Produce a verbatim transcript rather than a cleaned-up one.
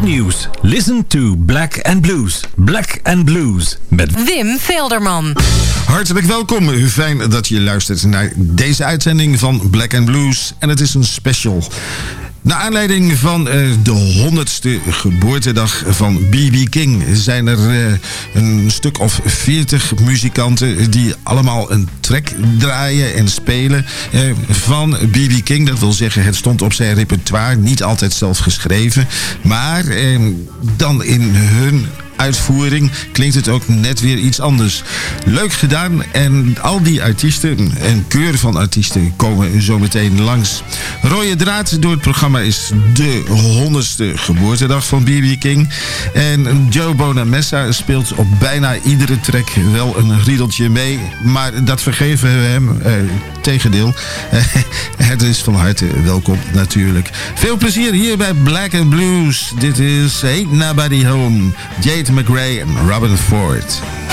nieuws. Listen to Black and Blues. Black and Blues met Wim Velderman. Hartelijk welkom. Fijn dat je luistert naar deze uitzending van Black and Blues. En het is een special. Naar aanleiding van uh, de honderdste geboortedag van B B King zijn er uh, een stuk of veertig muzikanten die allemaal een track draaien en spelen uh, van B B King. Dat wil zeggen, het stond op zijn repertoire, niet altijd zelf geschreven, maar uh, dan in hun uitvoering klinkt het ook net weer iets anders. Leuk gedaan en al die artiesten, een keur van artiesten, komen zo meteen langs. Rode draad door het programma is de honderdste geboortedag van B B King. En Joe Bonamessa speelt op bijna iedere track wel een riedeltje mee. Maar dat vergeven we hem. Eh, tegendeel. Eh, het is van harte welkom natuurlijk. Veel plezier hier bij Black and Blues. Dit is Ain't Nobody Home. Jade McRae en Robin Ford.